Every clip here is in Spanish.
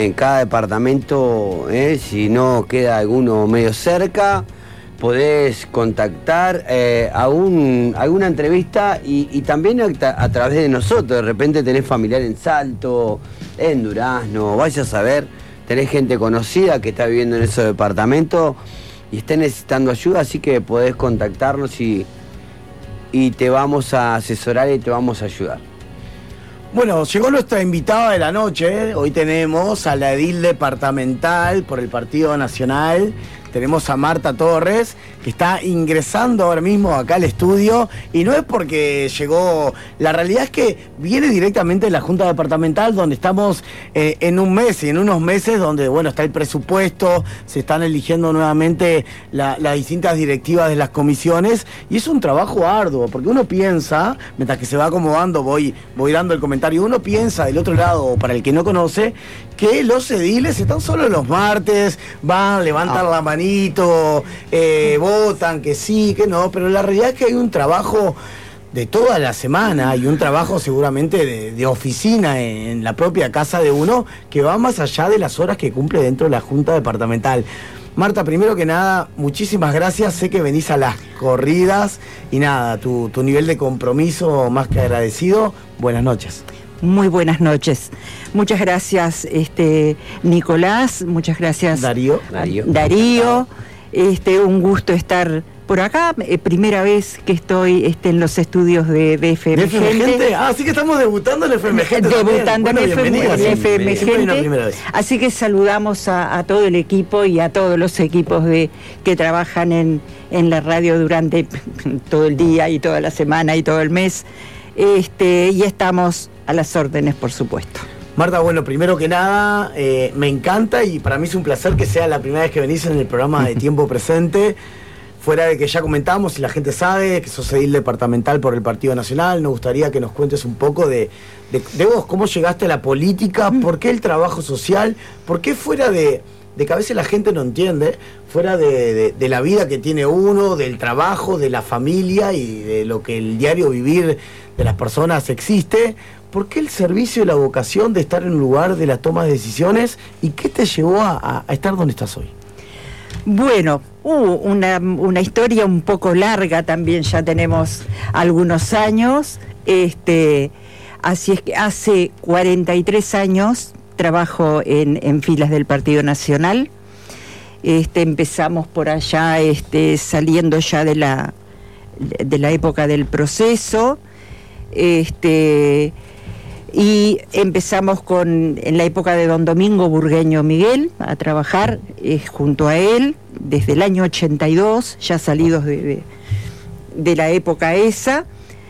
en cada departamento, si no queda alguno medio cerca, podés contactar alguna entrevista y también a través de nosotros. De repente tenés familiar en Salto, en Durazno, vaya a saber, tenés gente conocida que está viviendo en esos departamentos y está necesitando ayuda, así que podés contactarnos y te vamos a asesorar y te vamos a ayudar. Bueno, llegó nuestra invitada de la noche. Hoy tenemos a la edil departamental por el Partido Nacional. Tenemos a Marta Torres, que está ingresando ahora mismo acá al estudio, y no es porque llegó, la realidad es que viene directamente de la Junta Departamental, donde estamos en un mes y en unos meses donde, bueno, está el presupuesto, se están eligiendo nuevamente las distintas directivas de las comisiones, y es un trabajo arduo, porque uno piensa, mientras que se va acomodando, voy dando el comentario, uno piensa del otro lado, para el que no conoce, que los ediles están solo los martes, van, levantan la manito, votan que sí, que no, pero la realidad es que hay un trabajo de toda la semana y un trabajo seguramente de oficina en la propia casa de uno que va más allá de las horas que cumple dentro de la Junta Departamental. Marta, primero que nada, muchísimas gracias, sé que venís a las corridas y nada, tu nivel de compromiso más que agradecido. Buenas noches. Muy buenas noches. Muchas gracias, Nicolás, muchas gracias Darío. Un gusto estar por acá, primera vez que estoy en los estudios de FM Gente. Así que estamos debutando en FM Gente. Debutando en FM Gente. Así que saludamos a todo el equipo y a todos los equipos que trabajan en la radio durante todo el día y toda la semana y todo el mes. Y estamos a las órdenes, por supuesto. Marta, bueno, primero que nada, me encanta y para mí es un placer que sea la primera vez que venís en el programa de Tiempo Presente. Fuera de que ya comentamos y la gente sabe que sos edil departamental por el Partido Nacional, nos gustaría que nos cuentes un poco de vos, cómo llegaste a la política, por qué el trabajo social, por qué fuera de que a veces la gente no entiende, fuera de la vida que tiene uno, del trabajo, de la familia y de lo que el diario vivir de las personas existe, ¿por qué el servicio y la vocación de estar en un lugar de la toma de decisiones y qué te llevó a estar donde estás hoy? Bueno, una historia un poco larga también, ya tenemos algunos años, así es que hace 43 años trabajo en filas del Partido Nacional. Empezamos por allá, saliendo ya de la época del proceso, y empezamos en la época de don Domingo Burgueño Miguel a trabajar junto a él desde el año 82, ya salidos de la época esa,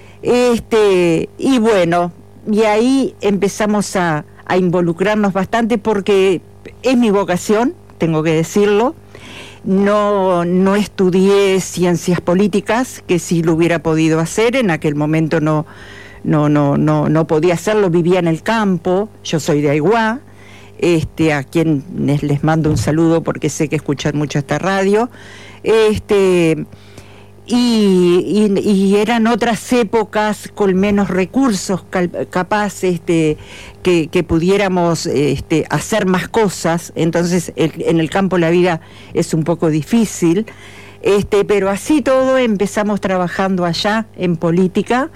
y bueno, y ahí empezamos a involucrarnos bastante porque es mi vocación, tengo que decirlo. No estudié ciencias políticas, que sí lo hubiera podido hacer, en aquel momento no podía hacerlo, vivía en el campo, yo soy de Aiguá, a quienes les mando un saludo porque sé que escuchan mucho esta radio, y eran otras épocas con menos recursos, capaz que pudiéramos hacer más cosas, entonces en el campo la vida es un poco difícil, pero así todo empezamos trabajando allá en política.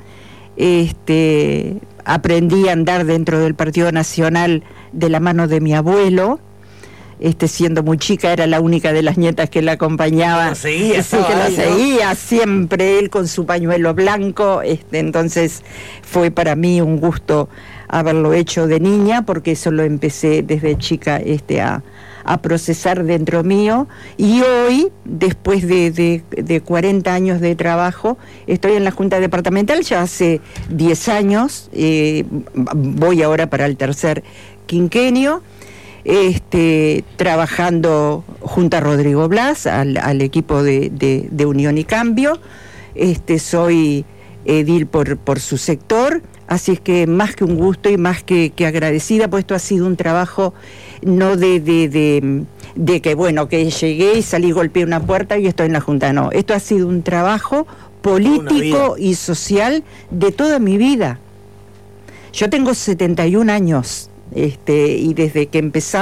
Aprendí a andar dentro del Partido Nacional de la mano de mi abuelo. Siendo muy chica, era la única de las nietas que la acompañaba. Lo seguía siempre, él con su pañuelo blanco. Entonces fue para mí un gusto haberlo hecho de niña, porque eso lo empecé desde chica a procesar dentro mío. Y hoy, después de 40 años de trabajo, estoy en la Junta Departamental ya hace 10 años. Voy ahora para el tercer quinquenio. Trabajando junto a Rodrigo Blas, al equipo de Unión y Cambio. Soy edil por su sector, así es que más que un gusto y más que agradecida, pues esto ha sido un trabajo no de que bueno, que llegué y salí, golpeé una puerta y estoy en la Junta, no, esto ha sido un trabajo político y social de toda mi vida. Yo tengo 71 años, y desde que empezamos